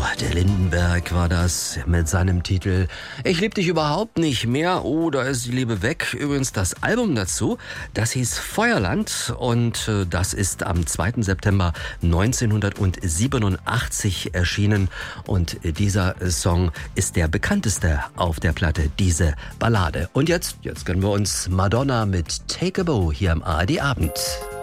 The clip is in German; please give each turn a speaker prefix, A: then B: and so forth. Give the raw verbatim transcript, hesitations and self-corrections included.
A: der Lindenberg war das mit seinem Titel Ich lieb dich überhaupt nicht mehr. Oh, da ist die Liebe weg. Übrigens das Album dazu, das hieß Feuerland und äh, das ist am zweiten September neunzehnhundertsiebenundachtzig erschienen. Und äh, dieser Song ist der bekannteste auf der Platte, diese Ballade. Und jetzt, jetzt gönnen wir uns Madonna mit Take a Bow hier am A R D Abend.